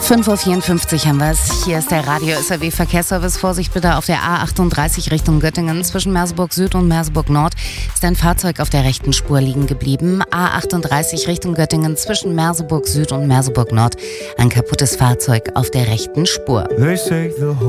5:54 Uhr haben wir es. Hier ist der Radio SAW Verkehrsservice. Vorsicht bitte auf der A38 Richtung Göttingen. Zwischen Merseburg Süd und Merseburg Nord ist ein Fahrzeug auf der rechten Spur liegen geblieben. A38 Richtung Göttingen zwischen Merseburg Süd und Merseburg Nord. Ein kaputtes Fahrzeug auf der rechten Spur.